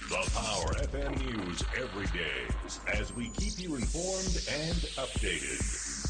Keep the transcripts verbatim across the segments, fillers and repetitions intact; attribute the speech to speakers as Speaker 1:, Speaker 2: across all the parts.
Speaker 1: The Power F M News every day as we keep you informed and updated.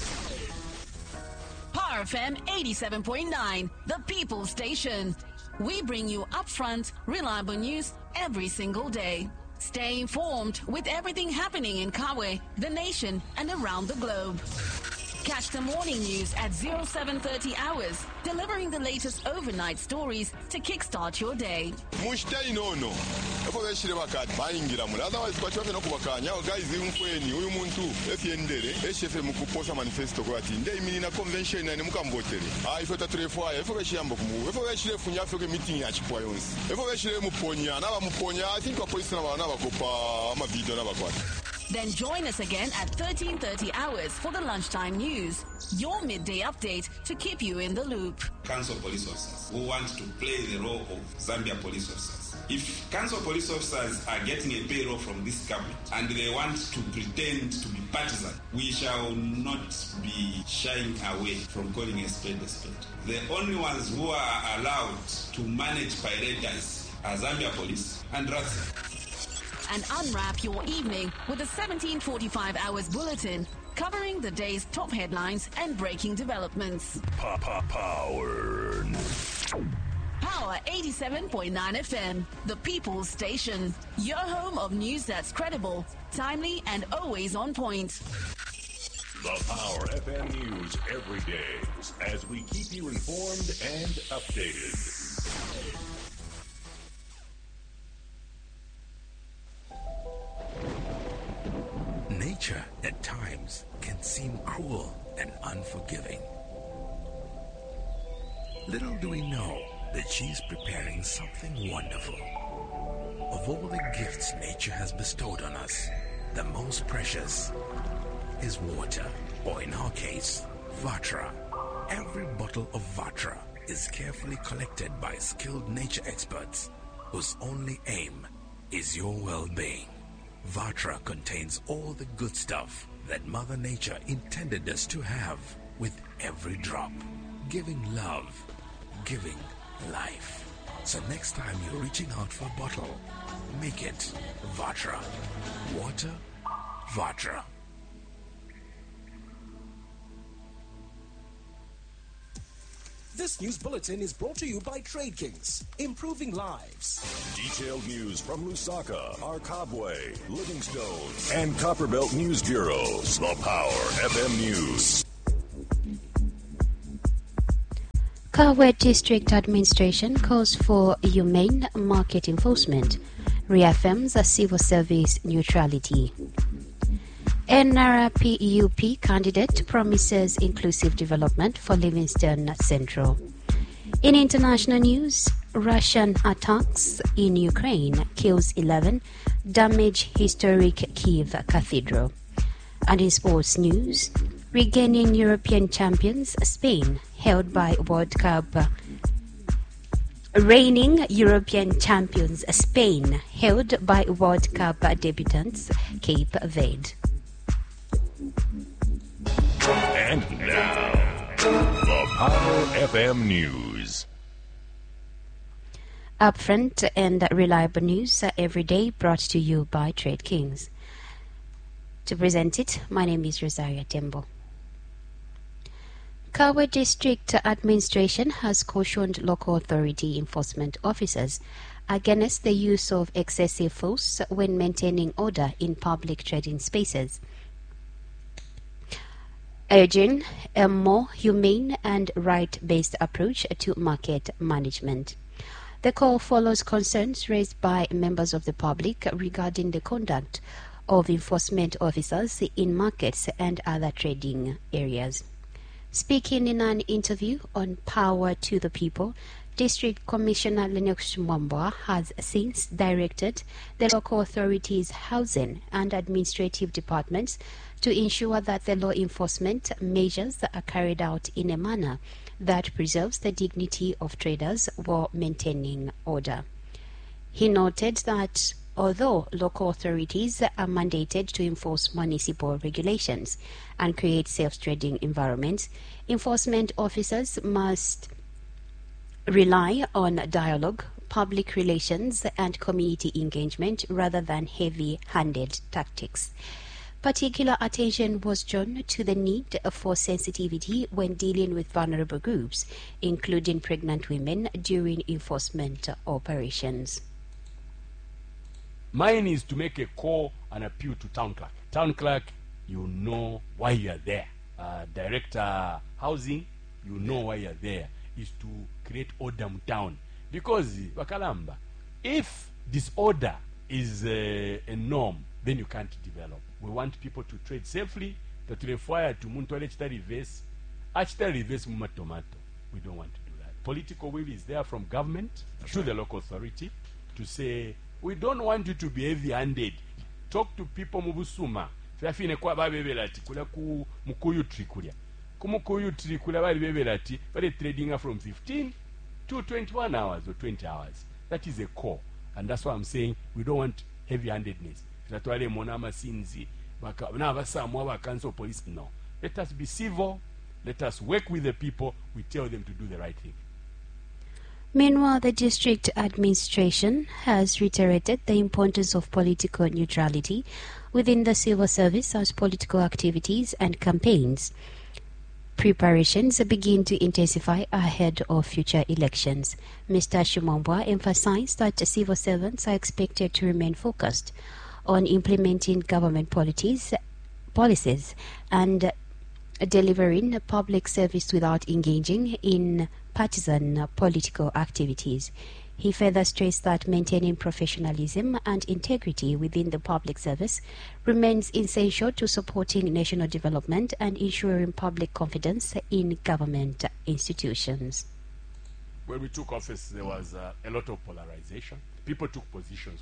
Speaker 2: Power F M eighty-seven point nine, the People's Station. We bring you upfront, reliable news every single day. Stay informed with everything happening in Kawe, the nation, and around the globe. Catch the morning news at oh seven thirty hours, delivering the latest overnight stories to kickstart your day.
Speaker 3: Mushtai no no. Efo beshire bakati bayingira mula otherwise kwachi bafena kubakanya guys imfweni uyu muntu efyendere eshefe mukuposa manifesto kwati ndey minina convention na mukambotere. Ah ifo tatrefo aya efo beshiyamba kumu. Efo beshire funya afike meeting ya chipwa yonse. Efo beshire muponya na ba muponya I think kwa police na ba na bakopa ama video na bakwati.
Speaker 2: Then join us again at thirteen thirty hours for the lunchtime news, your midday update to keep you in the loop.
Speaker 4: Council police officers who want to play the role of Zambia police officers. If council police officers are getting a payroll from this government and they want to pretend to be partisan, we shall not be shying away from calling a spade a spade. The only ones who are allowed to manage pirates are Zambia police and R A S A.
Speaker 2: And unwrap your evening with a seventeen forty-five hours bulletin covering the day's top headlines and breaking developments.
Speaker 1: Power.
Speaker 2: Power eighty-seven point nine F M, the People's Station. Your home of news that's credible, timely, and always on point.
Speaker 1: The Power F M News every day as we keep you informed and updated.
Speaker 5: Nature at times can seem cruel and unforgiving. Little do we know that she's preparing something wonderful. Of all the gifts nature has bestowed on us, the most precious is water, or in our case, Vatra. Every bottle of Vatra is carefully collected by skilled nature experts whose only aim is your well-being. Vatra contains all the good stuff that Mother Nature intended us to have with every drop. Giving love, giving life. So next time you're reaching out for a bottle, make it Vatra. Water, Vatra.
Speaker 6: This news bulletin is brought to you by Trade Kings, improving lives.
Speaker 1: Detailed news from Lusaka, Arkabwe, Livingstone, and Copperbelt News Bureaus. The Power F M News.
Speaker 7: Kawe District Administration calls for humane market enforcement, reaffirms a civil service neutrality. N R P U P candidate promises inclusive development for Livingstone Central. In international news, Russian attacks in Ukraine kills eleven, damage historic Kiev Cathedral. And in sports news, regaining European champions Spain held by World Cup. Reigning European champions Spain held by World Cup debutants Cape Verde.
Speaker 1: And now, the Power F M News.
Speaker 7: Upfront and reliable news every day brought to you by Trade Kings. To present it, my name is Rosaria Tembo. Kawe District Administration has cautioned local authority enforcement officers against the use of excessive force when maintaining order in public trading spaces, urging a more humane and right-based approach to market management. The call follows concerns raised by members of the public regarding the conduct of enforcement officers in markets and other trading areas. Speaking in an interview on Power to the People, District Commissioner Lennox Mwambwa has since directed the local authorities' housing and administrative departments to ensure that the law enforcement measures are carried out in a manner that preserves the dignity of traders while maintaining order. He noted that although local authorities are mandated to enforce municipal regulations and create safe trading environments, enforcement officers must rely on dialogue, public relations and community engagement rather than heavy-handed tactics. Particular attention was drawn to the need for sensitivity when dealing with vulnerable groups, including pregnant women, during enforcement operations.
Speaker 8: Mine is to make a call and appeal to town clerk. Town clerk, you know why you are there. Uh, director housing, you know why you are there, is to create order in town. Because, Wakalamba, if disorder is uh, a norm, then you can't develop. We want people to trade safely, that require to muntwale chita reverse, achita reverse muma tomato. We don't want to do that. Political will is there from government That's to right. the local authority to say, we don't want you to be heavy-handed. Talk to people mubusuma. Fafine kwa babebelati kula ku mukuyu trikulia. Kumukuyu trikulia bali bebelati, bali trading from fifteen to twenty-one hours or twenty hours. That is a core. And that's why I'm saying we don't want heavy-handedness. Natwale monama sinzi baka na basamwa ba council police. No, let us be civil, let us work with the people, we tell them to do the right thing.
Speaker 7: Meanwhile, the district administration has reiterated the importance of political neutrality within the civil service as political activities and campaigns preparations begin to intensify ahead of future elections. Mister Shumambwa emphasized that civil servants are expected to remain focused on implementing government policies, policies and delivering public service without engaging in partisan political activities. He further stressed that maintaining professionalism and integrity within the public service remains essential to supporting national development and ensuring public confidence in government institutions.
Speaker 8: When we took office, there was uh, a lot of polarization. People took positions.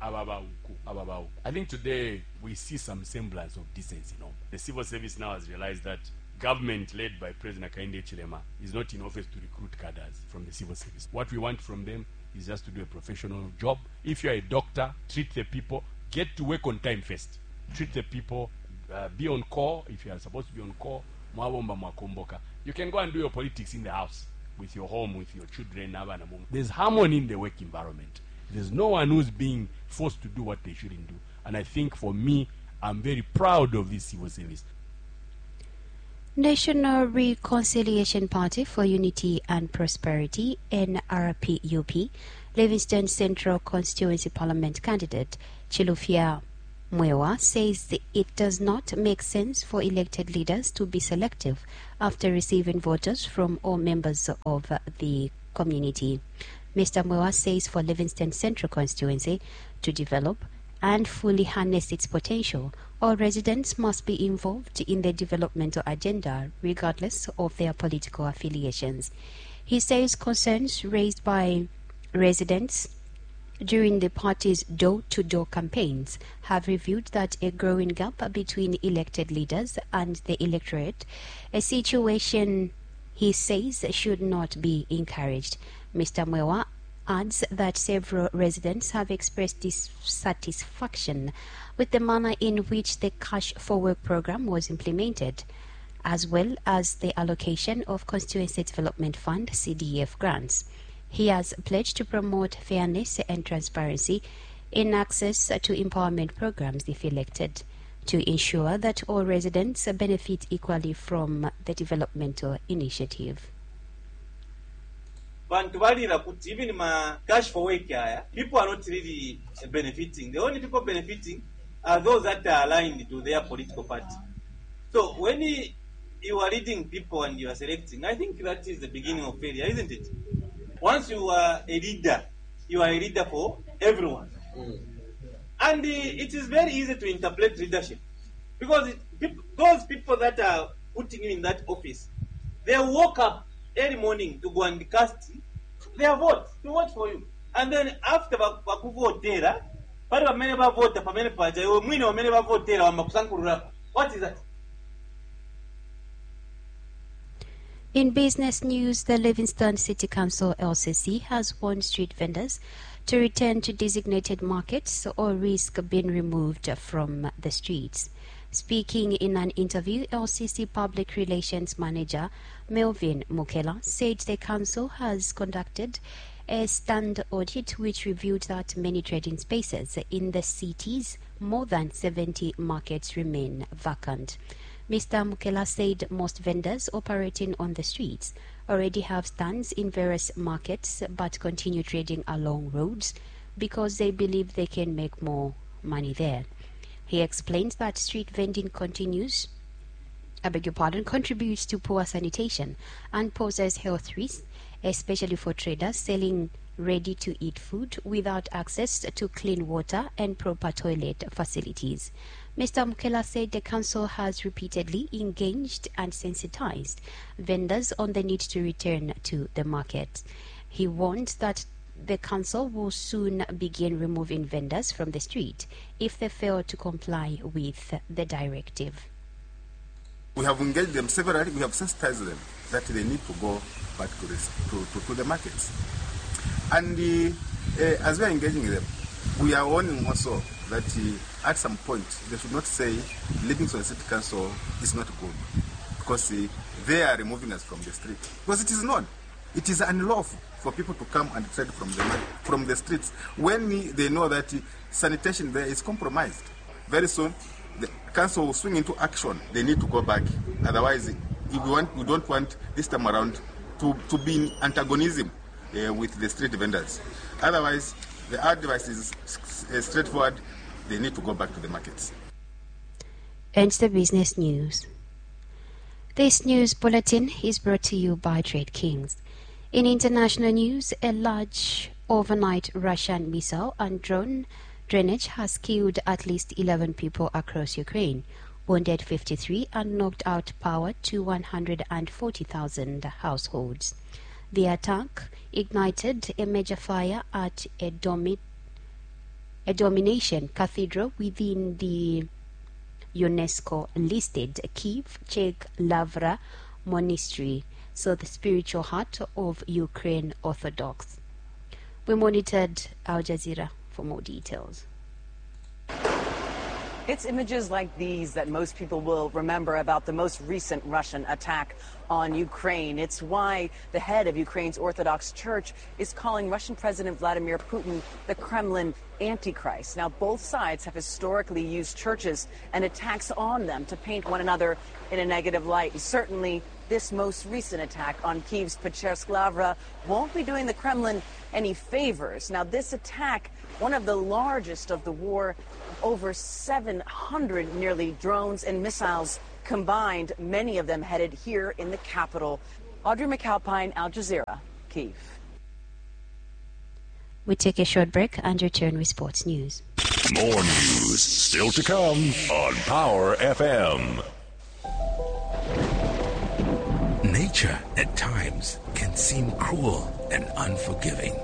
Speaker 8: I think today we see some semblance of decency. You know? The civil service now has realized that government led by President Hakainde Hichilema is not in office to recruit cadres from the civil service. What we want from them is just to do a professional job. If you're a doctor, treat the people. Get to work on time first. Treat the people. Uh, be on call. If you are supposed to be on call, you can go and do your politics in the house, with your home, with your children. There's harmony in the work environment. There's no one who's being forced to do what they shouldn't do. And I think for me, I'm very proud of this civil service.
Speaker 7: National Reconciliation Party for Unity and Prosperity, N R P U P, Livingstone Central Constituency Parliament candidate Chilufya Mwewa says it does not make sense for elected leaders to be selective after receiving voters from all members of the community. Mister Mwewa says for Livingstone Central Constituency to develop and fully harness its potential, all residents must be involved in the developmental agenda regardless of their political affiliations. He says concerns raised by residents during the party's door-to-door campaigns have revealed that a growing gap between elected leaders and the electorate, a situation he says should not be encouraged. Mister Mwewa adds that several residents have expressed dissatisfaction with the manner in which the Cash for Work program was implemented, as well as the allocation of Constituency Development Fund C D F grants. He has pledged to promote fairness and transparency in access to empowerment programs if elected, to ensure that all residents benefit equally from the developmental initiative.
Speaker 9: Even my cash for work, people are not really benefiting. The only people benefiting are those that are aligned to their political party. So when you are leading people and you are selecting, I think that is the beginning of failure, isn't it? Once you are a leader, you are a leader for everyone. Mm. And uh, it is very easy to interpret leadership. Because it, people, those people that are putting you in that office, they woke up early morning to go and cast their vote, to vote for you. And then after bakuvotera, pale bamene bavota pamene paja yo mwini wamene bavotera wamakusankurura. What is that?
Speaker 7: In business news, the Livingstone City Council L C C has warned street vendors to return to designated markets or risk being removed from the streets. Speaking in an interview, L C C Public Relations Manager Melvin Mukela said the council has conducted A stand audit which revealed that many trading spaces in the city's more than seventy markets remain vacant. Mister Mukela said most vendors operating on the streets already have stands in various markets but continue trading along roads because they believe they can make more money there. He explains that street vending continues, I beg your pardon, contributes to poor sanitation and poses health risks, especially for traders selling ready-to-eat food without access to clean water and proper toilet facilities. Mister Mukela said the council has repeatedly engaged and sensitized vendors on the need to return to the market. He warned that the council will soon begin removing vendors from the street if they fail to comply with the directive.
Speaker 10: We have engaged them severally. We have sensitized them that they need to go back to the, to, to, to the markets. And uh, uh, as we are engaging them, we are warning also that uh, at some point they should not say Livingstone City Council is not good because uh, they are removing us from the street. Because it is not. It is unlawful for people to come and trade from the from the streets when we, they know that uh, sanitation there is compromised. Very soon, the council will swing into action. They need to go back. Otherwise, if we want, we don't want this time around to, to be in antagonism uh, with the street vendors. Otherwise, the advice is uh, straightforward. They need to go back to the markets.
Speaker 7: Ends the business news. This news bulletin is brought to you by Trade Kings. In international news, a large overnight Russian missile and drone drainage has killed at least eleven people across Ukraine, wounded fifty-three, and knocked out power to one hundred forty thousand households. The attack ignited a major fire at a, domi- a domination cathedral within the UNESCO-listed Kiev-Chek Lavra Monastery, so the spiritual heart of Ukraine Orthodox. We monitored Al Jazeera for more details.
Speaker 11: It's images like these that most people will remember about the most recent Russian attack on Ukraine. It's why the head of Ukraine's Orthodox Church is calling Russian President Vladimir Putin the Kremlin Antichrist. Now, both sides have historically used churches and attacks on them to paint one another in a negative light. And certainly, this most recent attack on Kiev's Pechersk Lavra won't be doing the Kremlin any favors. Now, this attack, one of the largest of the war, over seven hundred nearly drones and missiles combined, many of them headed here in the capital. Audrey McAlpine, Al Jazeera, Kiev.
Speaker 7: We take a short break and return with sports news.
Speaker 1: More news still to come on Power F M.
Speaker 5: Nature at times can seem cruel and unforgiving.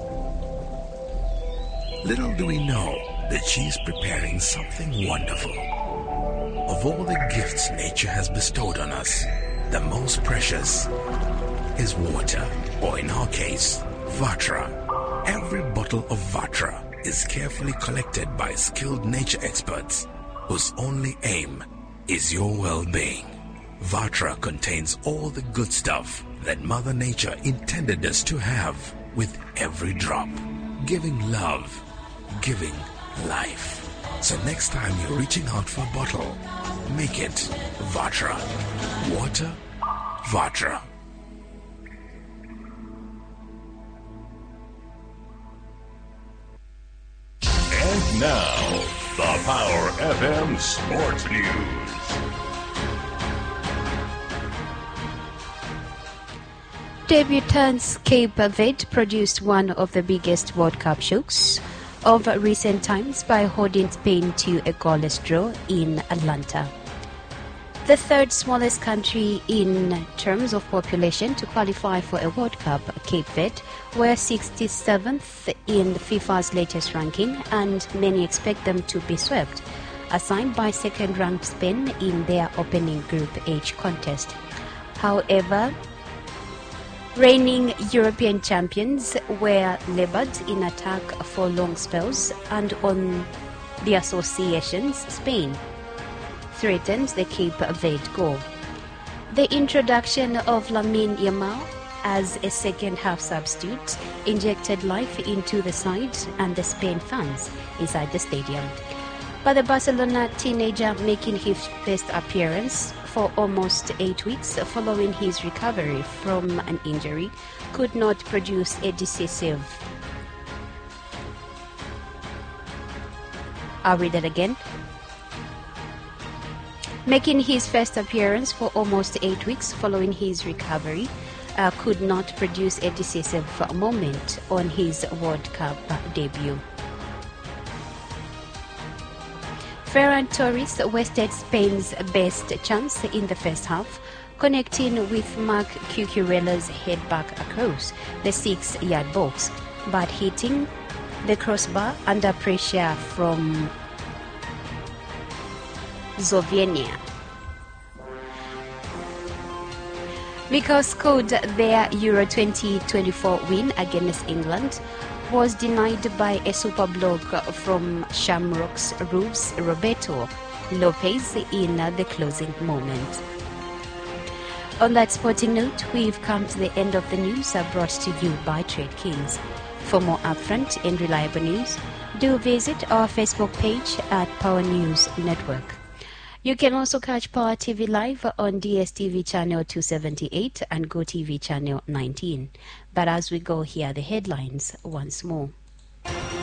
Speaker 5: Little do we know that she's preparing something wonderful. Of all the gifts nature has bestowed on us, the most precious is water, or in our case, Vatra. Every bottle of Vatra is carefully collected by skilled nature experts whose only aim is your well-being. Vatra contains all the good stuff that Mother Nature intended us to have with every drop, giving love, giving life. So next time you're reaching out for a bottle, make it Vatra. Water, Vatra.
Speaker 1: And now, the Power F M Sports News.
Speaker 7: Debutants Cape Verde produced one of the biggest World Cup shocks of recent times by holding Spain to a goalless draw in Atlanta. The third smallest country in terms of population to qualify for a World Cup, Cape Verde were sixty-seventh in FIFA's latest ranking, and many expect them to be swept, assigned by second-ranked Spain in their opening Group H contest. However, reigning European champions were laboured in attack for long spells, and on the associations, Spain threatened the Cape Verde goal. The introduction of Lamine Yamal as a second-half substitute, injected life into the side and the Spain fans inside the stadium. But the Barcelona teenager, making his first appearance for almost eight weeks following his recovery from an injury, could not produce a decisive. I'll read it again. Making his first appearance for almost eight weeks following his recovery, uh, could not produce a decisive moment on his World Cup debut. Ferran Torres wasted Spain's best chance in the first half, connecting with Marc Cucurella's head back across the six-yard box, but hitting the crossbar under pressure from Slovenia. Because scored their Euro twenty twenty-four win against England was denied by a super block from Shamrock's Roof's Roberto Lopez in the closing moment. On that sporting note, we've come to the end of the news brought to you by Trade Kings. For more upfront and reliable news, do visit our Facebook page at Power News Network. You can also catch Power T V live on D S T V channel two seventy-eight and GoTV channel nineteen. But as we go, here are the headlines once more.